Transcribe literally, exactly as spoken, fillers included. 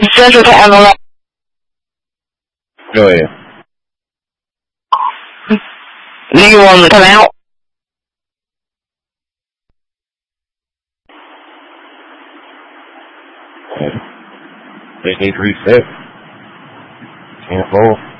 Central to M eleven. Go ahead. Do you want them to come out? They need to reset. ten four.